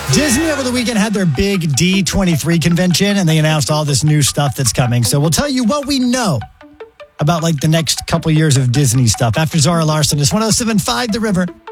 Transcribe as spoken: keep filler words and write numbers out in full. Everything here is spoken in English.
Disney over the weekend had their big D twenty-three convention, and they announced all this new stuff that's coming. So we'll tell you what we know about like the next couple years of Disney stuff after Zara Larson is one oh seven point five The River.